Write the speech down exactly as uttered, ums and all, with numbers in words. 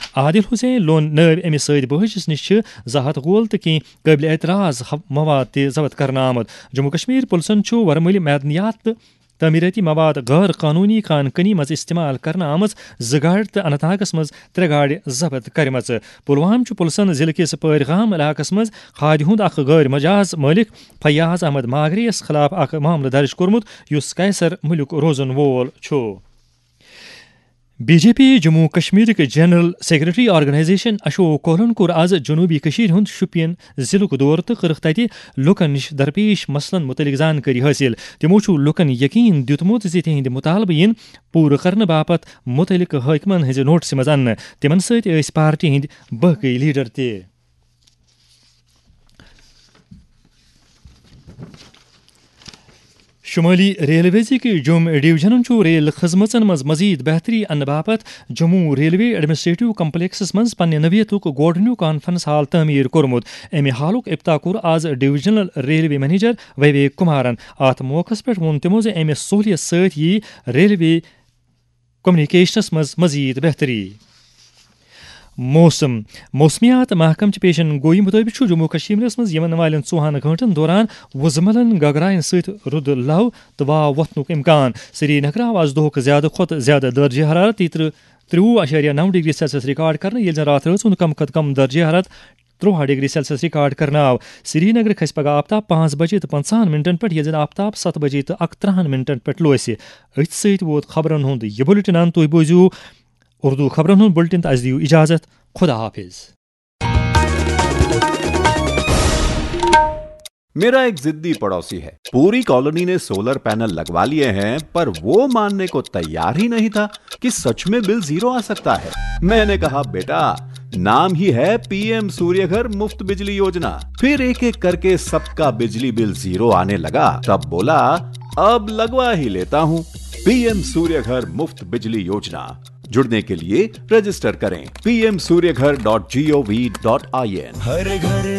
عادل حسین loan نٲوۍ اَمہِ سۭتۍ بٲجِس نِش چھِ زٕ ہَتھ گول تہٕ کینٛہہ قٲبلِ اعتراض مواد تہِ ضبط کرنہٕ آمُت. جموں کشمیر پُلسن چھُ ورمٕلۍ معدنیات تہٕ تعمیٖرٲتی مواد غٲر قانوٗنی کان کنی منٛز استعمال کرنہٕ آمٕژ زٕ گاڑِ تہٕ اننت ناگس منٛز ترٛےٚ گاڑِ ضبط کَرِمَژٕ. پُلوام چھُ پُلسن ضلعہٕ کِس پٲرگام علاقس منٛز کھادِ ہُنٛد اکھ غٲر مجاز مٲلِک فیاض احمد ماگرے یس خلاف اکھ معاملہٕ درج کوٚرمُت یُس کیسر مُلک روزن وول چھُ. بی جے پی Jammu کشمیرٕکۍ general secretary organization Ashok colon کوٚر آز جنوبی کٔشیٖرِ ہُنٛد شُپین ضلعُک دورٕ تہٕ کٔرٕکھ تَتہِ لُکن نِش درپیش مسلن متعلق زانکٲری حٲصِل. تِمو چھُ لُکن یقین دِیُتمُت زِ تِہنٛدِ مُطالبہٕ یِن پوٗرٕ کرنہٕ باپتھ مُتعلقہٕ حٲکمن ہٕنٛزِ نوٹسہِ منٛز اننہٕ. تِمن سۭتۍ ٲسۍ پارٹی ہٕنٛدۍ باقٕے لیڈر تہِ. شمٲلی ریلویزٕکۍ جوٚم ڈویژنن چھُ ریل خدمژن منٛز مزیٖد بہتری اننہٕ باپتھ جموں ریلوے ایڈمنسٹریٹو کمپلیکسس منٛز پننہِ نوعیتُک گۄڈنیُک کانفرنس ہال تعمیٖر کوٚرمُت. اَمہِ ہالُک افتتاح کوٚر آز ڈویژنل ریلوے منیجر وویک کُمارن. اتھ موقعس پٮ۪ٹھ ووٚن تِمو زِ اَمہِ سہوٗلیت سۭتۍ یی ریلوے کمیونیکیشنس منٛز مزیٖد بہتری. موسم موسمیات محکمچہِ پیشن گویی مُطٲبِق چھُ جموں کشمیرس منٛز یِمن والٮ۪ن ژۄہن گٲنٛٹن دوران وُزملن گگراین سۭتۍ رُدٕ لو تہٕ واو وۄتھنُک اِمکان. سری نگر آو آز دۄہُک زیادٕ کھۄتہٕ زیادٕ درجہِ حرارت ترٛوُہ اشاریہ نو ڈگری سیلسیس رِکارڈ کرنہٕ ییٚلہِ زن راتھ رٲژ ہُنٛد کم کھۄتہٕ کم درجہِ حرارت ترٛوہا ڈگری سیلسیس رِکارڈ کرنہٕ آو. سری نگر کھسہِ پگہہ آفتاب پانٛژھ بجے تہٕ پنژہن منٹن پٮ۪ٹھ ییٚلہِ زن آفتاب ستھ بجے تہٕ اکترٕہن منٹن پٮ۪ٹھ لوسہِ. أتھۍ سۭتۍ ووت خبرن ہُنٛد یہِ بُلٹن ان. تُہۍ بوٗزِو اردو خبرن ہُنٛد بُلٹن تہٕ اَسہِ دِیِو اجازت. خدا حافظ. میرا ایک ضدی پڑوسی ہے. پوری کالونی نے سولر پینل لگوا لیے ہیں پر وہ ماننے کو تیار ہی نہیں تھا کہ سچ میں بل زیرو آ سکتا ہے. میں نے کہا بیٹا نام ہی ہے پی ایم سوریہ گھر مفت بجلی یوجنا. پھر ایک ایک کر کے سب کا بجلی بل زیرو آنے لگا. تب بولا اب لگوا ہی لیتا ہوں. پی ایم سوریہ گھر مفت بجلی یوجنا. جڑنے کے لیے رجسٹر کریں پی ایم سوریہ گھر ڈاٹ جی او وی ڈاٹ آئی این. ہر گھر